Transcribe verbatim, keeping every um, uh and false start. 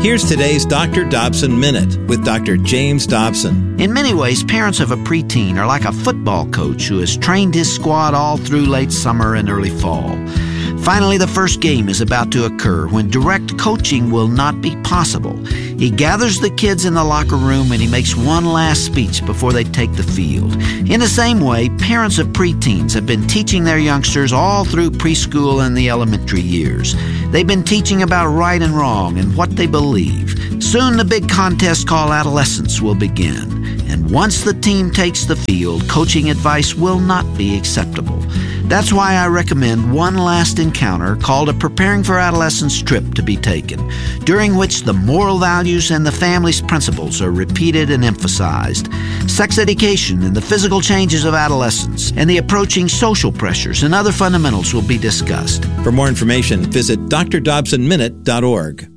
Here's today's Doctor Dobson Minute with Doctor James Dobson. In many ways, parents of a preteen are like a football coach who has trained his squad all through late summer and early fall. Finally, the first game is about to occur when direct coaching will not be possible. He gathers the kids in the locker room and he makes one last speech before they take the field. In the same way, parents of preteens have been teaching their youngsters all through preschool and the elementary years. They've been teaching about right and wrong and what they believe. Soon the big contest called adolescence will begin. And once the team takes the field, coaching advice will not be acceptable. That's why I recommend one last encounter called a Preparing for Adolescence trip to be taken, during which the moral values and the family's principles are repeated and emphasized. Sex education and the physical changes of adolescence and the approaching social pressures and other fundamentals will be discussed. For more information, visit d r dobson minute dot org.